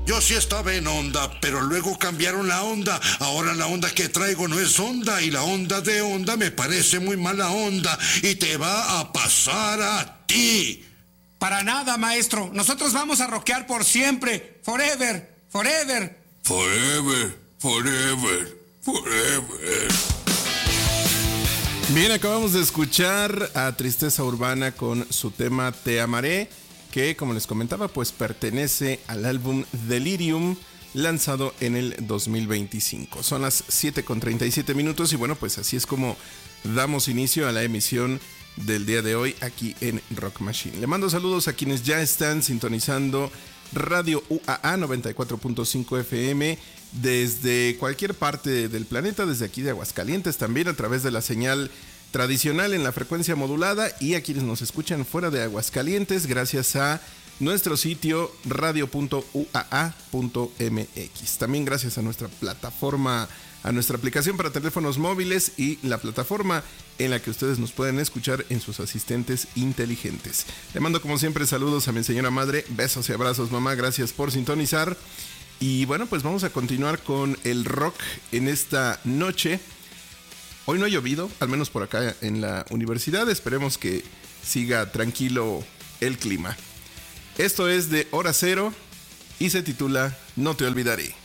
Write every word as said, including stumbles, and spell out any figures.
Yo sí estaba en onda, pero luego cambiaron la onda. Ahora la onda que traigo no es onda y la onda de onda me parece muy mala onda y te va a pasar a ti. Para nada, maestro. Nosotros vamos a rockear por siempre. Forever, forever. Forever, forever, forever. Bien, acabamos de escuchar a Tristeza Urbana con su tema Te Amaré, que como les comentaba pues pertenece al álbum Delirium, lanzado en el dos mil veinticinco. Son las siete con treinta y siete minutos y bueno, pues así es como damos inicio a la emisión del día de hoy aquí en Rock Machine. Le mando saludos a quienes ya están sintonizando Radio U A A noventa y cuatro punto cinco F M desde cualquier parte del planeta, desde aquí de Aguascalientes también a través de la señal tradicional en la frecuencia modulada, y a quienes nos escuchan fuera de Aguascalientes gracias a nuestro sitio radio punto u a a punto m x. También gracias a nuestra plataforma, a nuestra aplicación para teléfonos móviles y la plataforma en la que ustedes nos pueden escuchar en sus asistentes inteligentes. Le mando como siempre saludos a mi señora madre, besos y abrazos mamá, gracias por sintonizar. Y bueno, pues vamos a continuar con el rock en esta noche. Hoy no ha llovido, al menos por acá en la universidad. Esperemos que siga tranquilo el clima. Esto es de Hora Cero y se titula No te olvidaré.